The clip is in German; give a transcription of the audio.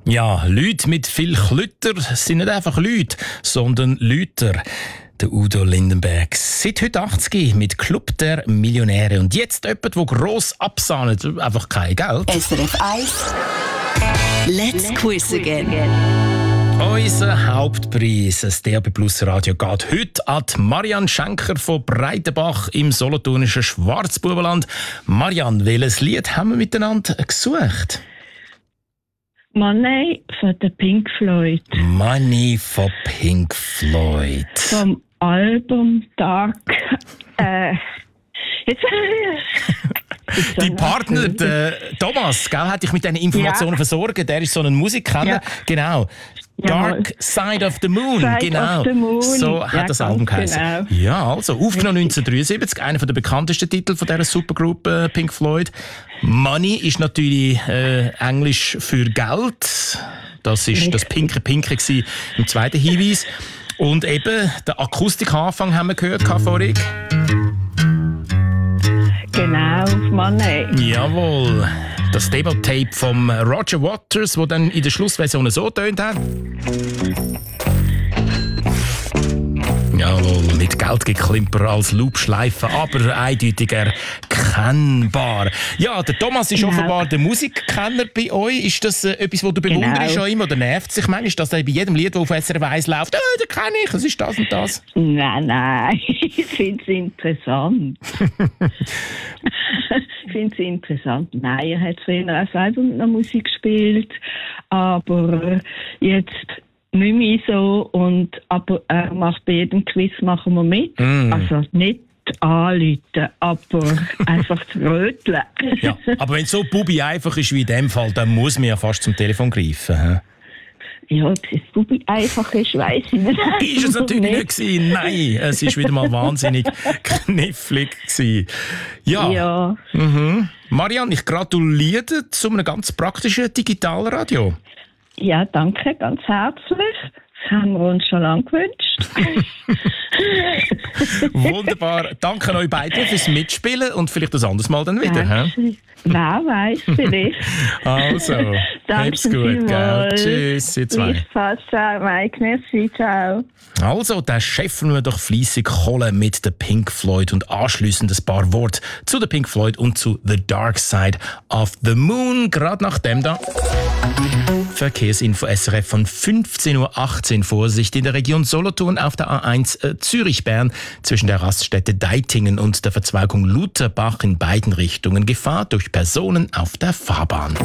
Ja, Leute mit viel Klütter sind nicht einfach Leute, sondern Lüter. Der Udo Lindenberg, seit heute 80 mit Club der Millionäre. Und jetzt jemand, der gross absahnet, einfach kein Geld. SRF 1 Let's Quiz Again. Unser Hauptpreis, das DAB Plus Radio, geht heute an Marianne Schenker von Breitenbach im solothurnischen Schwarzbubenland. Marianne, welches Lied haben wir miteinander gesucht? Money von der Pink Floyd. Money von Pink Floyd. Vom Album Dark. Jetzt. Die Partner, der Thomas, gell, hat dich mit diesen Informationen versorgt. Der ist so ein Musikkenner. Ja. Genau. Dark Side of the Moon, genau. Of the Moon. So hat das Album geheißen. Genau. Ja, also aufgenommen 1973, einer der bekanntesten Titel von dieser Supergruppe Pink Floyd. Money ist natürlich Englisch für Geld. Das ist das Pinke gewesen im zweiten Hinweis. Und eben der Akustikanfang haben wir gehört vorhin. Genau, Money. Jawohl. Das Demo-Tape vom Roger Waters, das dann in der Schlussversion so tönt hat. Jawohl, mit Geldgeklimper als Loopschleife, aber eindeutig erkennbar. Ja, der Thomas ist offenbar der Musikkenner bei euch. Ist das etwas, was du bewunderst schon immer oder nervt sich manchmal, dass er bei jedem Lied, das auf SRF 1 läuft, den kenne ich, es ist das und das? Nein, ich finde es interessant. Ich finde es interessant. Nein, er hat früher auch selber mit einer Musik gespielt, aber jetzt nicht mehr so. Aber er macht bei jedem Quiz machen wir mit. Also nicht anrufen, aber einfach zu röteln. Ja, aber wenn es so Bubi einfach ist wie in dem Fall, dann muss man ja fast zum Telefon greifen. Ja, ob es Bubi einfach ist, weiss ich nicht. Ist es natürlich nicht gewesen. Nein, es war wieder mal wahnsinnig knifflig gewesen. Ja. Marianne, ich gratuliere zu einem ganz praktischen Digitalradio. Ja, danke, ganz herzlich. Das haben wir uns schon lange gewünscht. Wunderbar. Danke euch beiden fürs Mitspielen und vielleicht ein anderes Mal dann wieder. Wer weiß, vielleicht. Also, hab's gut, gell? Tschüss, ihr zwei. Ciao, Mike, merci, ciao. Also, dann scheffeln wir doch fleissig Kohle mit der Pink Floyd und anschliessend ein paar Worte zu der Pink Floyd und zu The Dark Side of the Moon. Gerade nach dem da. Verkehrsinfo SRF von 15.18 Uhr. Vorsicht in der Region Solothurn auf der A1 Zürich-Bern zwischen der Raststätte Deitingen und der Verzweigung Lutherbach in beiden Richtungen. Gefahr durch Personen auf der Fahrbahn.